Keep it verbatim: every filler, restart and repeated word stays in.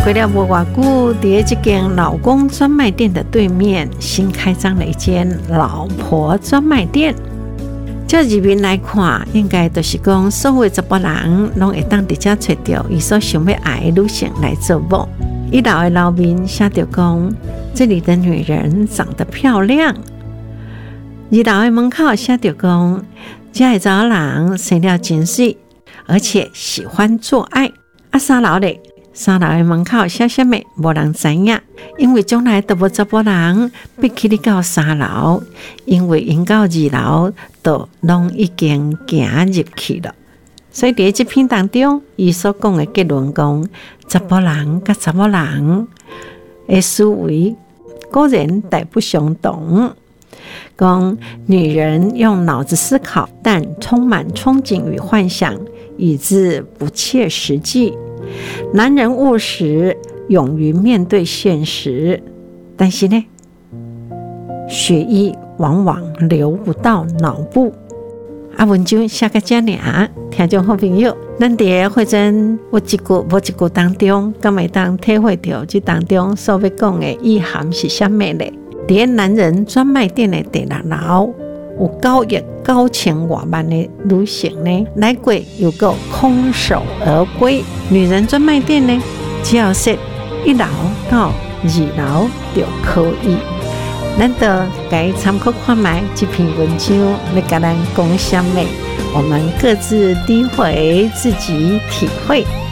过了无偌久，在这间老公专卖店的对面，新开张了一间老婆专卖店。照入面来看，应该就是讲，所有查甫人拢会当伫遮找到伊所想要爱的女性来做某。一楼的楼面写着讲，这里的女人长得漂亮。二楼的门口写着讲，这的查某人生了真水，而且喜欢做爱。啊，三楼咧，三楼的门口写什么，无人知影，因为将来都无查甫人必去你到三楼，因为因到二楼都拢已经行入去了。所以在这篇当中，伊所讲的结论讲，查甫人甲查某人的思维果然大不相同。讲女人用脑子思考，但充满憧憬与幻想，以致不切实际。男人务实，勇于面对现实，但是呢，血液往往流不到脑部。啊，文章写到这尔，听众好朋友，咱伫会诊有一句无一句当中，敢会当体会到这当中所要讲的意涵是什么呢？伫男人专卖店的第六楼，有九亿九千外万的女性呢，来过又够空手而归。女人专卖店呢，只要说一楼到二楼就可以。咱就该参考看卖这篇文章，要甲咱讲什么，我们各自体会，自己体会。